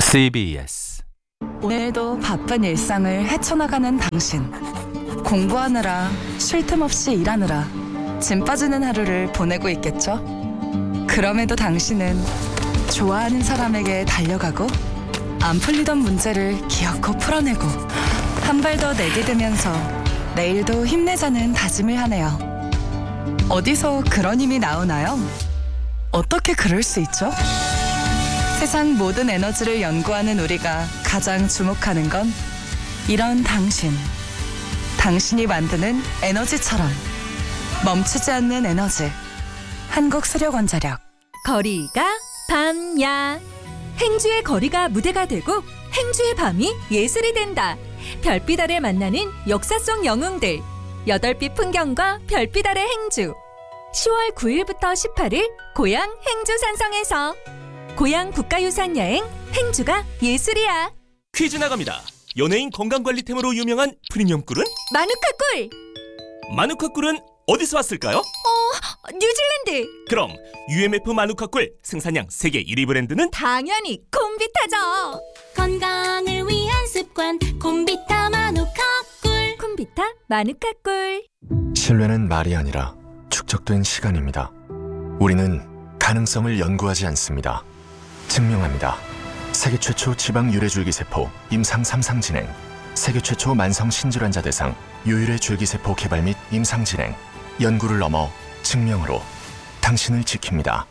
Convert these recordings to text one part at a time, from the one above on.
CBS 오늘도 바쁜 일상을 헤쳐나가는 당신. 공부하느라, 쉴 틈 없이 일하느라 짐 빠지는 하루를 보내고 있겠죠? 그럼에도 당신은 좋아하는 사람에게 달려가고 안 풀리던 문제를 기어코 풀어내고 한 발 더 내디디면서 내일도 힘내자는 다짐을 하네요. 어디서 그런 힘이 나오나요? 어떻게 그럴 수 있죠? 세상 모든 에너지를 연구하는 우리가 가장 주목하는 건 이런 당신. 당신이 만드는 에너지처럼 멈추지 않는 에너지. 한국수력원자력. 거리가 밤야. 행주의 거리가 무대가 되고 행주의 밤이 예술이 된다. 별빛 아래 만나는 역사 속 영웅들. 8빛 풍경과 별빛 아래 행주. 10월 9일부터 18일 고향 행주 산성에서 고향 국가유산 여행 행주가 예술이야. 퀴즈 나갑니다. 연예인 건강관리템으로 유명한 프리미엄 꿀은? 마누카 꿀. 마누카 꿀은 어디서 왔을까요? 뉴질랜드. 그럼 UMF 마누카 꿀 생산량 세계 1위 브랜드는? 당연히 콤비타죠. 건강을 위한 습관 콤비타 마누카 꿀. 콤비타 마누카 꿀. 신뢰는 말이 아니라 축적된 시간입니다. 우리는 가능성을 연구하지 않습니다. 증명합니다. 세계 최초 지방 유래줄기세포 임상 3상 진행, 세계 최초 만성 신질환자 대상 유일의 줄기세포 개발 및 임상 진행, 연구를 넘어 증명으로 당신을 지킵니다.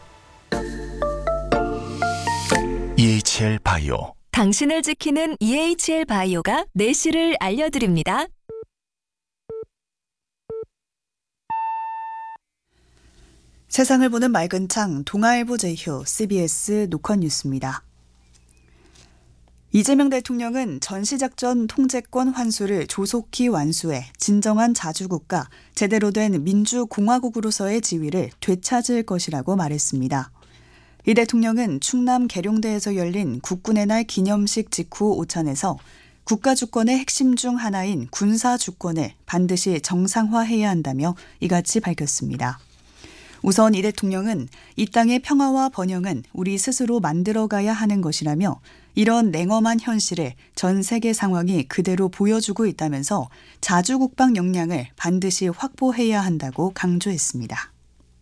EHL 바이오. 당신을 지키는 EHL 바이오가 내실을 알려드립니다. 세상을 보는 맑은 창 동아일보 제휴 CBS 노컷 뉴스입니다. 이재명 대통령은 전시작전 통제권 환수를 조속히 완수해 진정한 자주국가, 제대로 된 민주공화국으로서의 지위를 되찾을 것이라고 말했습니다. 이 대통령은 충남 계룡대에서 열린 국군의 날 기념식 직후 오찬에서 국가주권의 핵심 중 하나인 군사주권을 반드시 정상화해야 한다며 이같이 밝혔습니다. 우선 이 대통령은 이 땅의 평화와 번영은 우리 스스로 만들어가야 하는 것이라며 이런 냉엄한 현실을 전 세계 상황이 그대로 보여주고 있다면서 자주국방 역량을 반드시 확보해야 한다고 강조했습니다.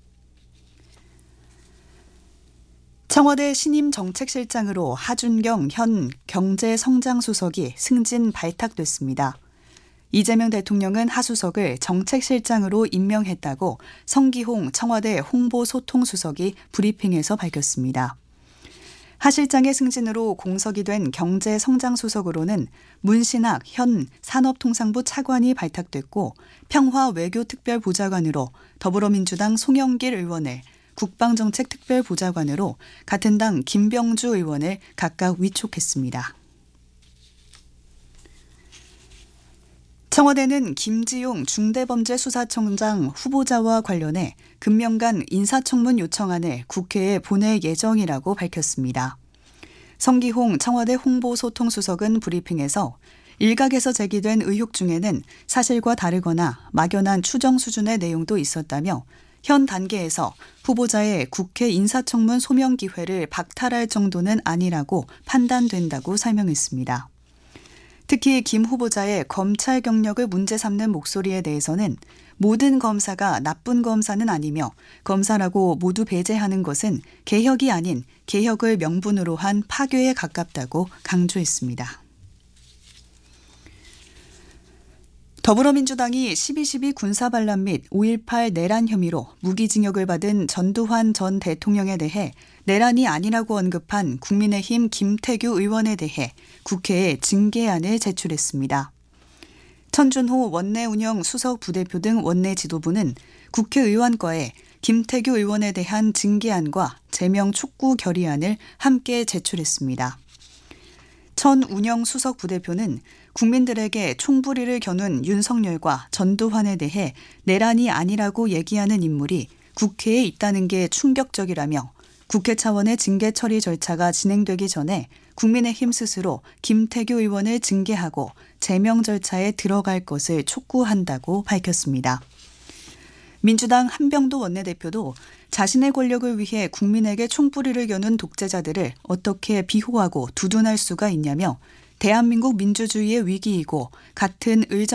청와대 신임 정책실장으로 하준경 현 경제성장수석이 승진 발탁됐습니다. 이재명 대통령은 하수석을 정책실장으로 임명했다고 성기홍 청와대 홍보소통수석이 브리핑에서 밝혔습니다. 하 실장의 승진으로 공석이 된 경제성장수석으로는 문신학 현 산업통상부 차관이 발탁됐고 평화외교특별보좌관으로 더불어민주당 송영길 의원을, 국방정책특별보좌관으로 같은 당 김병주 의원을 각각 위촉했습니다. 청와대는 김지용 중대범죄수사청장 후보자와 관련해 금명간 인사청문 요청안을 국회에 보낼 예정이라고 밝혔습니다. 성기홍 청와대 홍보소통수석은 브리핑에서 일각에서 제기된 의혹 중에는 사실과 다르거나 막연한 추정 수준의 내용도 있었다며 현 단계에서 후보자의 국회 인사청문 소명 기회를 박탈할 정도는 아니라고 판단된다고 설명했습니다. 특히 김 후보자의 검찰 경력을 문제 삼는 목소리에 대해서는 모든 검사가 나쁜 검사는 아니며 검사라고 모두 배제하는 것은 개혁이 아닌 개혁을 명분으로 한 파괴에 가깝다고 강조했습니다. 더불어민주당이 12.12 군사반란 및 5.18 내란 혐의로 무기징역을 받은 전두환 전 대통령에 대해 내란이 아니라고 언급한 국민의힘 김태규 의원에 대해 국회에 징계안을 제출했습니다. 천준호 원내운영 수석 부대표 등 원내 지도부는 국회의원과에 김태규 의원에 대한 징계안과 제명 촉구 결의안을 함께 제출했습니다. 천 운영 수석 부대표는 국민들에게 총부리를 겨눈 윤석열과 전두환에 대해 내란이 아니라고 얘기하는 인물이 국회에 있다는 게 충격적이라며 국회 차원의 징계 처리 절차가 진행되기 전에 국민의힘 스스로 김태규 의원을 징계하고 제명 절차에 들어갈 것을 촉구한다고 밝혔습니다. 민주당 한병도 원내대표도 자신의 권력을 위해 국민에게 총뿌리를 겨눈 독재자들을 어떻게 비호하고 두둔할 수가 있냐며 대한민국 민주주의의 위기이고 같은